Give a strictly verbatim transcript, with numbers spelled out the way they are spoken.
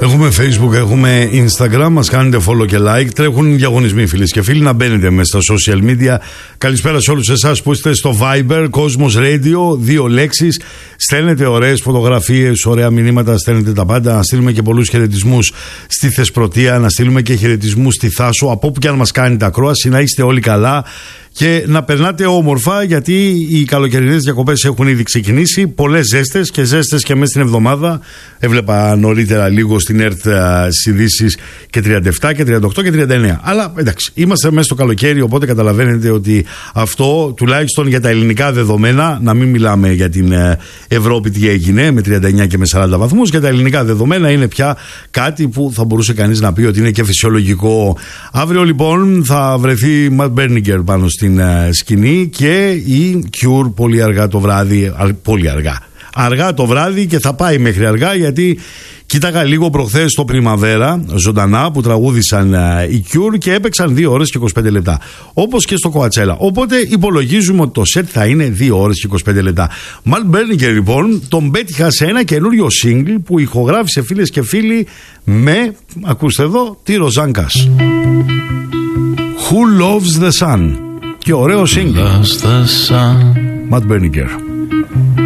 Έχουμε Facebook, έχουμε Instagram, μας κάνετε follow και like. Τρέχουν διαγωνισμοί, φίλες και φίλοι, να μπαίνετε μέσα στα social media. Καλησπέρα σε όλους εσάς που είστε στο Viber, Cosmos Radio, δύο λέξεις. Στέλνετε ωραίες φωτογραφίες, ωραία μηνύματα, στέλνετε τα πάντα. Να στείλουμε και πολλούς χαιρετισμούς στη Θεσπρωτεία, να στείλουμε και χαιρετισμούς στη Θάσο, από όπου και αν μας κάνετε ακρόαση, να είστε όλοι καλά. Και να περνάτε όμορφα, γιατί οι καλοκαιρινές διακοπές έχουν ήδη ξεκινήσει. Πολλές ζέστες και ζέστες και μέσα στην εβδομάδα. Έβλεπα νωρίτερα λίγο στην ΕΡΤ στις ειδήσεις και τριάντα επτά και τριάντα οκτώ και τριάντα εννέα. Αλλά εντάξει, είμαστε μέσα στο καλοκαίρι, οπότε καταλαβαίνετε ότι αυτό, τουλάχιστον για τα ελληνικά δεδομένα, να μην μιλάμε για την Ευρώπη τι έγινε με τριάντα εννέα και με σαράντα βαθμούς, για τα ελληνικά δεδομένα είναι πια κάτι που θα μπορούσε κανείς να πει ότι είναι και φυσιολογικό. Αύριο λοιπόν θα βρεθεί Matt Berninger πάνω στην στην σκηνή και η Cure πολύ αργά το βράδυ, πολύ αργά, αργά το βράδυ και θα πάει μέχρι αργά, γιατί κοίταγα λίγο προχθές στο Πριμαβέρα ζωντανά που τραγούδησαν οι Cure και έπαιξαν δύο ώρες και είκοσι πέντε λεπτά, όπως και στο Coachella, οπότε υπολογίζουμε ότι το σετ θα είναι δύο ώρες και είκοσι πέντε λεπτά. Matt Berninger λοιπόν τον πέτυχα σε ένα καινούριο single που ηχογράφησε, φίλες και φίλοι, με, ακούστε εδώ, τη Ροζάνκας. Who Loves the Sun. Και ωραίο single. Matt Berninger.